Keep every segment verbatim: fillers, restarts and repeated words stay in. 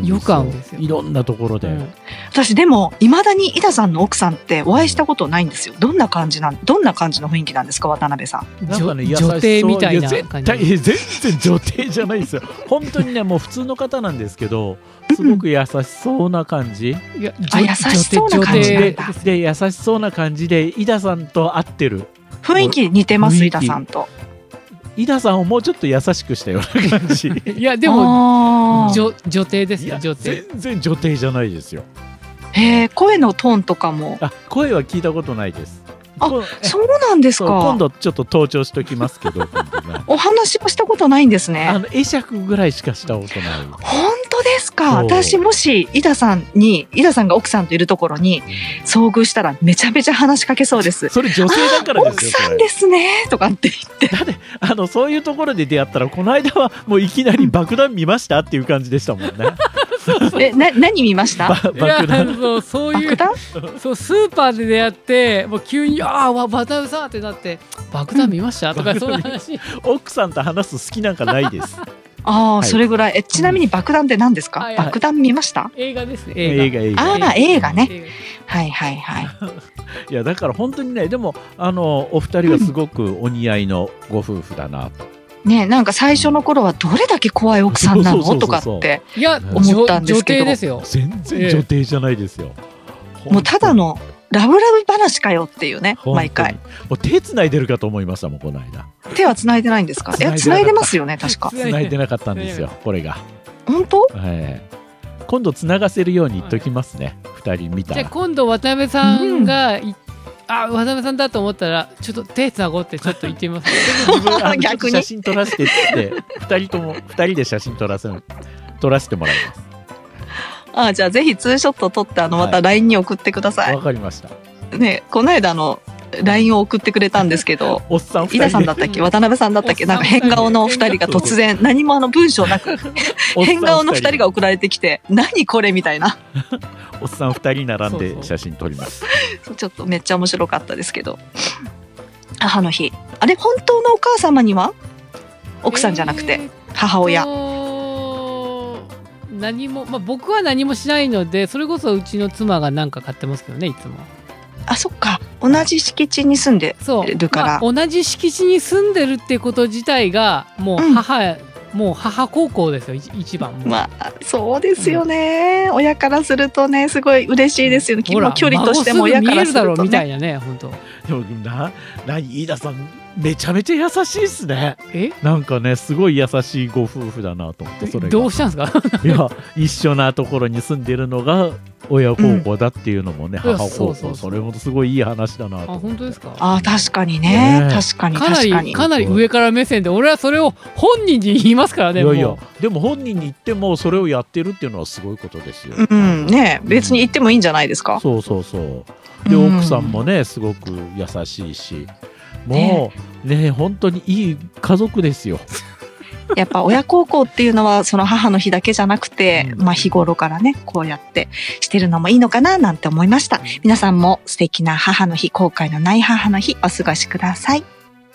ですよ。 よく合うんですよ。 いろんなところで。 うん、 私でも未だに井田さんの奥さんってお会いしたことないんですよ。どんな感じなんどんな感じの雰囲気なんですか、渡辺さん。 なんかね、優し女そう帝みたいなや感じ。 絶対全然女帝じゃないですよ。本当にね、もう普通の方なんですけど、すごく優しそうな感じ。 いやあ、優しそうな感じなんだ。 で、で優しそうな感じで井田さんと合ってる。 雰囲気似てます、 雰囲気井田さんと。 井田さんをもうちょっと優しくしたような感じ。 いやでもあー女女帝ですいやよ、女帝。 全然女帝じゃないですよ。 へー、声のトーンとかも。 あ、声は聞いたことないです。 あこそうなんですそうか。 今度ちょっと登場しときますけど、今度ねお話をしたことないんですあね。 の会釈ぐらいしかしたことない。 本当ですか。 そう私もし井田さんに井田さんが奥さんといるところに遭遇したらめちゃめちゃ話しかけそうです。 それ女性だからで奥すよ。それさんですねとかって言って。 だってあのそういうところで出会ったら、この間はもういきなり爆弾見ましたっていう感じでしたもんね。 え、な何見ました？ ばいや爆弾。 そうそういう爆弾？ そうスーパーで出会ってもう急にああ渡辺さんってなって爆弾見ました、とかそんな話。 奥さんと話す好きなんかないです。 ああ、 はいそれぐらい。え、ちなみに爆弾って何ですか？ はい爆弾見ました？ 映画ですね、映画。 映画映画。 ああ、映画ね。 映はいはいはい。 いやだから本当にね、でもあのお二人はすごくお似合いのご夫婦だなと。 ね、なんか最初の頃はどれだけ怖い奥さんなそうそうそうそうのとかって。 いや思ったんですけど女帝ですよ。 全然女帝じゃないですよ。 もうただのラブラブ話かよっていうね、 本当に毎回。 もう手繋いでるかと思いましたもん、この間。 手は繋いでないんですか？いや、 繋繋いいでなかったでますよね、確か。 繋いでなかったんですよ、これが。 本当？ はい。今度繋がせるように言っときますね、二人見たじゃあら。 今度渡辺さんがい、あ渡辺さんだと思ったらちょっと手つなごうってちょっと言ってみます。 自分あの逆にちょっと写真撮らせてって二人とも二人で写真撮らせる撮らせてもらいます。 あ、じゃあぜひツーショット撮ってあのまた ライン に送ってください。 わかりました。 ね、この間あの ライン を送ってくれたんですけど、 おっさん二人井田さんだったっけ、渡辺さんだったっけ、なんか変顔の二人が突然何もあの文章なく変顔の二人が送られてきて、何これみたいな。 おっさん二人並んそうそうで写真撮ります。 ちょっとめっちゃ面白かったですけど。母の日、あれ本当のお母様には奥さんじゃなくて母親。 えーっと何も、まあ、僕は何もしないので、それこそうちの妻が何か買ってますけどね、いつも。 あ、そっか、同じ敷地に住んでそうるから、 まあ同じ敷地に住んでるってこと自体がもう母、もう母孝行ですよ、一一番。もうまあそうですよね、親からするとねすごい嬉しいですよね。 ほら距離としても親からすると孫すぐ見えるだろうみたいね。 なね、本当。 でもな、なに飯田さんめちゃめちゃ優しいっすね。 えなんかね、すごい優しいご夫婦だなと思って。それがどうしたんですか？ いや、一緒なところに住んでるのが親孝行だっていうのもね、 うん母孝行、 そうそうそうそれもすごいいい話だなとあ、 思って。 本当ですか？ あ、確かにね、 ねえ確かにかな確かに。 りかなり上から目線で、俺はそれを本人に言いますからね。 いやいやもでも本人に言ってもそれをやってるっていうのはすごいことですよ。 うんね、別に言ってもいいんじゃないですか。 そうそうそう。で、 うん奥さんもねすごく優しいし、もうね本当にいい家族ですよ。 やっぱ親孝行っていうのはその母の日だけじゃなくて、 うんまあ日頃からねこうやってしてるのもいいのかななんて思いました。皆さんも素敵な母の日、後悔のない母の日お過ごしください。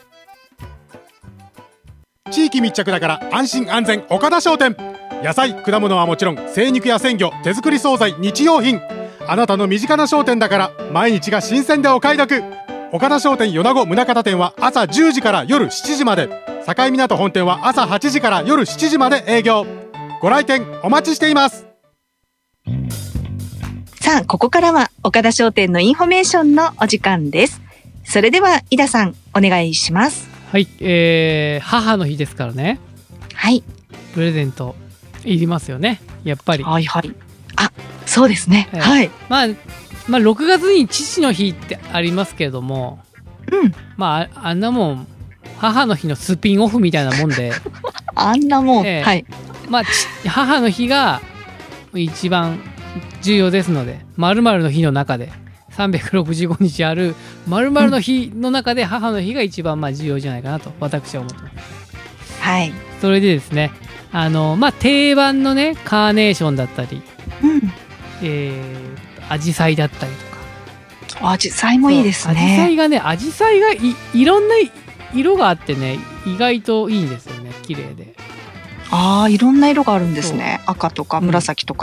地域密着だから安心安全岡田商店。野菜果物はもちろん精肉や鮮魚、手作り惣菜、日用品、あなたの身近な商店だから毎日が新鮮でお買い得。岡田商店米子宗像店は朝じゅうじから夜しちじまで、境港本店は朝はちじから夜しちじまで営業。ご来店お待ちしています。 さあここからは岡田商店のインフォメーションのお時間です。それでは井田さんお願いします。 はい、えー、母の日ですからね、 はいプレゼントいりますよね、やっぱり。 はいはい。あ、そうですね、 えーはい。 まあ、まあろくがつに父の日ってありますけれども、 うん、 まああんなもん母の日のスピンオフみたいなもんであんなもん、 ええはい。 まあち母の日が一番重要ですので、〇〇の日の中でさんびゃくろくじゅうごにちある〇〇の日の中で母の日が一番まあ重要じゃないかなと私は思ってます。 はい。 それでですね、あのまあ定番のねカーネーションだったり、 うん。 えー、アジサイだったりとか。 アジサイもいいですアジサイね。 がね、アジサイが い, いろんな色があってね、意外といいんですよね、綺麗で。 ああ、いろんな色があるんですね。赤とか紫とか